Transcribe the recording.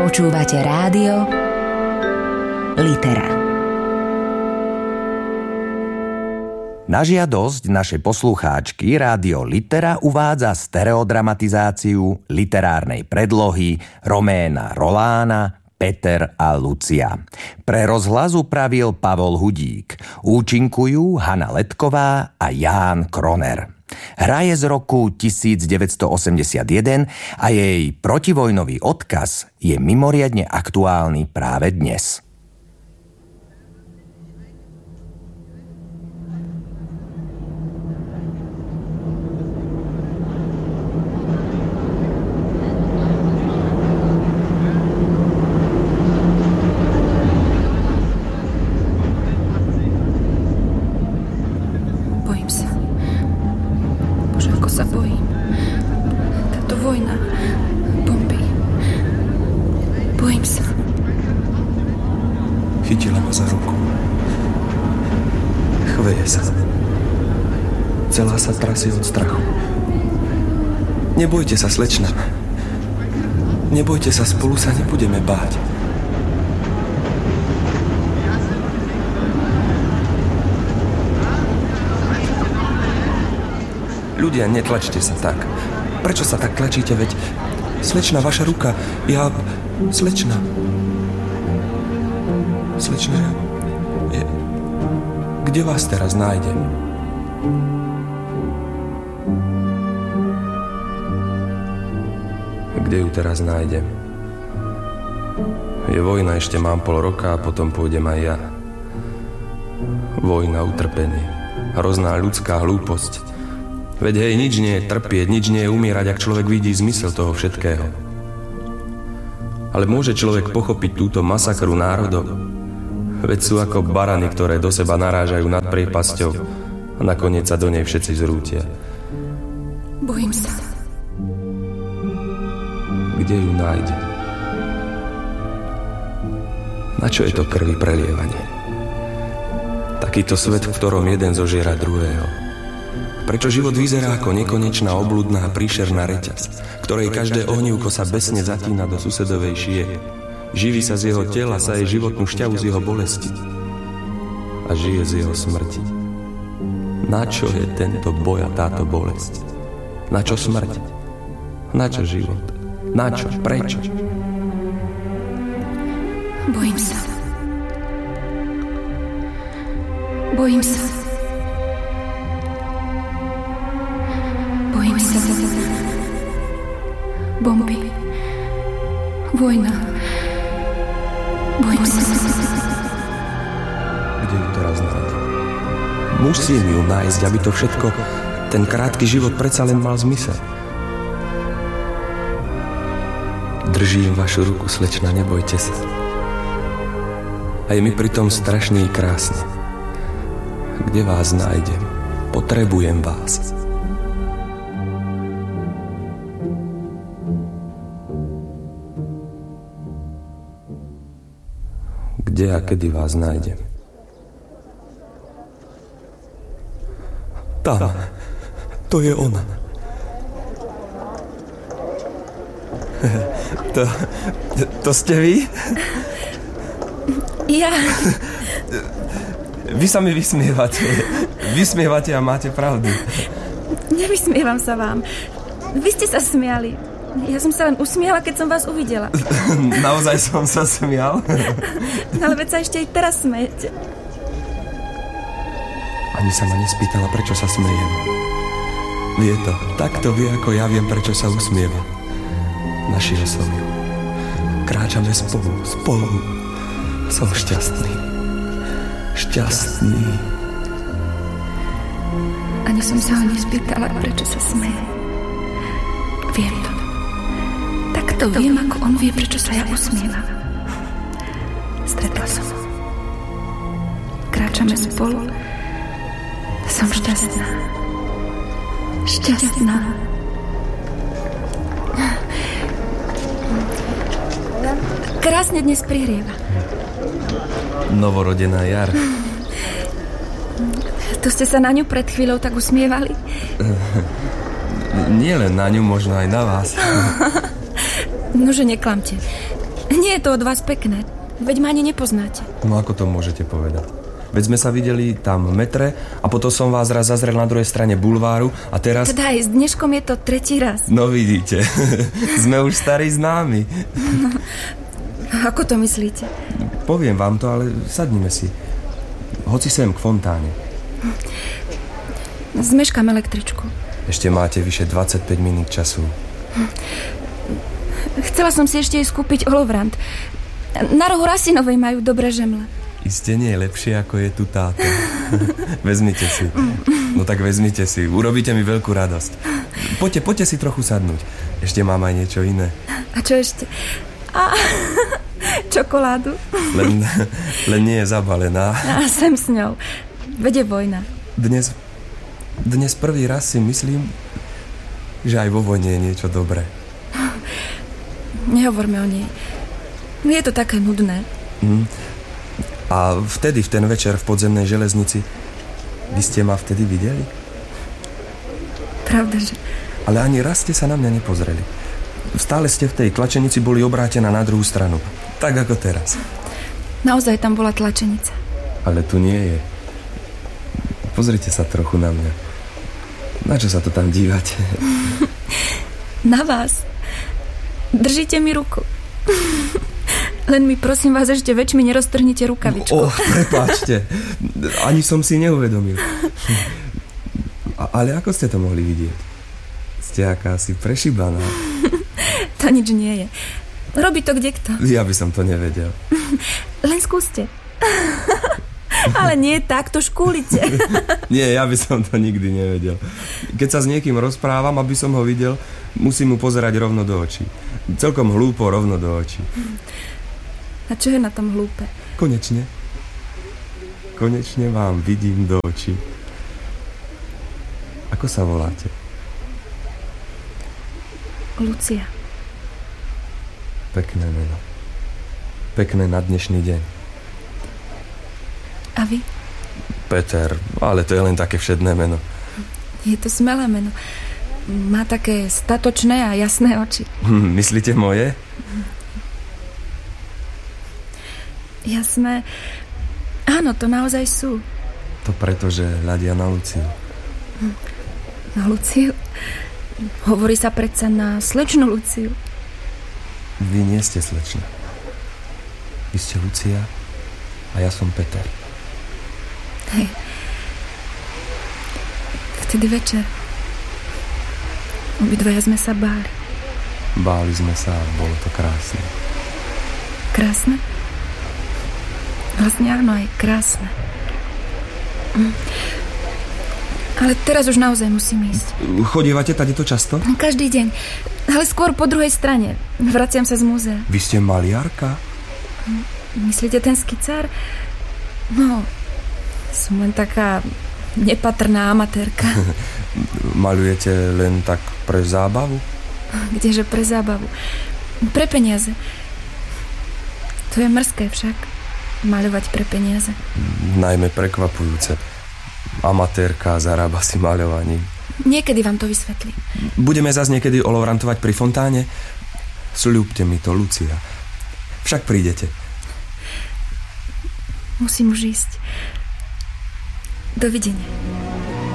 Počúvate rádio Litera. Na žiadosť našej poslucháčky Rádio Litera uvádza stereodramatizáciu literárnej predlohy Roména Rolána Peter a Lucia. Pre rozhlas upravil Pavol Hudík. Účinkujú Hana Letková a Ján Kroner. Hra je z roku 1981 a jej protivojnový odkaz je mimoriadne aktuálny práve dnes. Chytila ma za ruku. Chveje sa. Celá sa trasie od strachu. Nebojte sa, slečna. Nebojte sa, spolu sa nebudeme báť. Ľudia, netlačte sa tak. Prečo sa tak tlačíte, veď... Slečna, vaša ruka, Slečna, kde vás teraz nájdem? Kde ju teraz nájdem? Je vojna, ešte mám pol roka a potom pôjdem aj ja. Vojna, utrpenie, hrozná ľudská hlúposť. Veď hej, nič nie je trpieť, nič nie je umierať, ak človek vidí zmysel toho všetkého. Ale môže človek pochopiť túto masakru národov? Veď sú ako barany, ktoré do seba narážajú nad priepasťou a nakoniec sa do nej všetci zrútia. Bojím sa. Kde ju nájde? Na čo je to krvi prelievanie? Takýto svet, v ktorom jeden zožiera druhého. Prečo život vyzerá ako nekonečná obludná príšerná reťaz, ktorej každé ohnívko sa besne zatína do susedovej šie. Živí sa z jeho tela, sa jej životnú šťavu z jeho bolesti a žije z jeho smrti. Na čo je tento boj a táto bolesť? Na čo smrť? Na čo život? Na čo? Prečo? Bojím sa. Bojím sa. Bojím sa. Bomby. Vojna. Bojím sa. Kde ju teraz nájde? Musím ju nájsť, aby to všetko, ten krátky život predsa len mal zmysel. Držím vašu ruku, slečna, nebojte sa. A je mi pritom strašne krásne. Kde vás nájdem? Potrebujem vás. Kde a kedy vás nájdem? Tam. To je ona. To ste vy? Ja. Vy sa mi vysmievate. Vysmievate a máte pravdu. Nevysmievam sa vám. Vy ste sa smiali. Ja som sa len usmiala, keď som vás uvidela. Naozaj som sa smial? Ale veď sa ešte aj teraz smejete. Ani sa ma nespýtala, prečo sa smejem. Vie to. Takto vie, ako ja viem, prečo sa usmieva. Našiel som ju. Kráčame spolu. Som šťastný. Šťastný. Ani som sa ho nespýtala, prečo sa smeje. Viem to. Takto viem, ako on vie, prečo sa ja usmievam. Stretla som ho. Kráčame spolu. Som šťastná. Šťastná. Krásne dnes prihrieva. Novorodená jar. To ste sa na ňu pred chvíľou tak usmievali? Nie len na ňu, možno aj na vás. Nože neklamte. Nie je to od vás pekné. Veď ma ani nepoznáte. No ako to môžete povedať? Veď sme sa videli tam v metre a potom som vás raz zazrel na druhej strane bulváru a teraz... Teda aj s dneškom je to tretí raz. No vidíte, sme už starí známi. No, ako to myslíte? Poviem vám to, ale sadnime si. Hoci sem k fontáne. Zmeškám električku. Ešte máte vyše 25 minút času. Chcela som si ešte ísť kúpiť olovrant. Na rohu Rasinovej majú dobré žemle. Isté nie je lepšie, ako je tu táto. Vezmite si. No tak vezmite si. Urobíte mi veľkú radosť. Poďte si trochu sadnúť. Ešte mám aj niečo iné. A čo ešte? Čokoládu. Len nie je zabalená. A sem s ňou. Vede vojna. Dnes prvý raz si myslím, že aj vo vojne je niečo dobré. Nehovorme o nej. Je to také nudné. A vtedy, v ten večer v podzemnej železnici, vy ste ma vtedy videli? Pravda, že... Ale ani raz ste sa na mňa nepozreli. Stále ste v tej tlačenici boli obrátená na druhú stranu. Tak ako teraz. Naozaj tam bola tlačenica. Ale tu nie je. Pozrite sa trochu na mňa. Na čo sa to tam dívate? Na vás. Držíte mi ruku. Len mi prosím vás ešte väčšmi neroztrhnite rukavičku. Prepáčte. Ani som si neuvedomil. Ale ako ste to mohli vidieť? Ste akási prešibaná. To nič nie je. Robí to kdekto. Ja by som to nevedel. Len skúste. Ale nie takto škúlite. Nie, ja by som to nikdy nevedel. Keď sa s niekým rozprávam, aby som ho videl, musím mu pozerať rovno do očí. Celkom hlúpo rovno do očí. A čo je na tom hlúpe? Konečne vám vidím do očí. Ako sa voláte? Lucia. Pekné meno. Pekné na dnešný deň. A vy? Peter, ale to je len také všedné meno. Je to smelé meno. Má také statočné a jasné oči. Myslíte moje? Jasné. Áno, to naozaj sú. To preto, že hľadia na Luciu. Na Luciu? Hovorí sa predsa na slečnú Luciu. Vy nie ste slečna. Vy ste Lucia a ja som Peter. Hej. Vtedy večer obidvaja sme sa báli. Báli sme sa a bolo to krásne. Krásne? Vlastne áno, aj krásne. Ale teraz už naozaj musím ísť. Chodívate tadeto často? Každý deň. Ale skôr po druhej strane. Vraciam sa z múzea. Vy ste maliarka? Myslíte ten skicár? No, som len taká nepatrná amatérka. Malujete len tak pre zábavu? Kdeže pre zábavu? Pre peniaze. To je mrzké však. Maľovať pre peniaze. Najmä prekvapujúce. Amatérka zarába si maľovaním. Niekedy vám to vysvetlím. Budeme zase niekedy olovrantovať pri fontáne? Sľúbte mi to, Lucia. Však prídete. Musím už ísť. Dovidenia.